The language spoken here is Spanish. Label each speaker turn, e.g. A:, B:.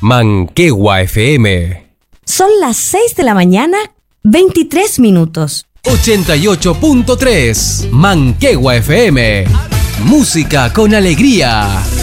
A: Manquehua FM.
B: Son las 6 de la mañana, 23 minutos.
A: 88.3 Manquehua FM. Música con alegría.